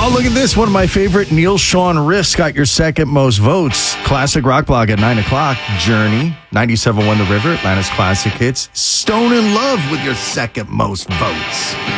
Oh, look at this. One of my favorite Neil Sean riffs got your second most votes. Classic Rock Blog at 9 o'clock. Journey, 97.1 The River, Atlanta's classic hits. Stone in Love with your second most votes.